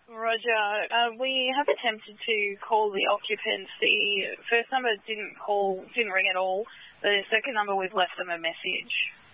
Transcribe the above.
Roger, we have attempted to call the occupants. The first number didn't ring at all. The second number, we've left them a message.